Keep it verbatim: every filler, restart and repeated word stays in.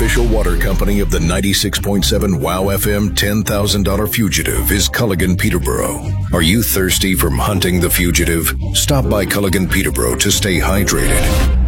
official water company of the ninety-six point seven WOW F M ten thousand dollar Fugitive is Culligan Peterborough. Are you thirsty from hunting the fugitive? Stop by Culligan Peterborough to stay hydrated.